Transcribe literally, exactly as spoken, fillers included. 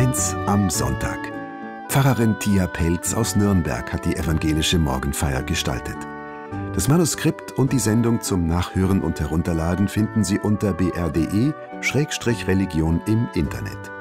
eins am Sonntag. Pfarrerin Tia Pelz aus Nürnberg hat die evangelische Morgenfeier gestaltet. Das Manuskript und die Sendung zum Nachhören und Herunterladen finden Sie unter b r punkt d e Schrägstrich Religion im Internet.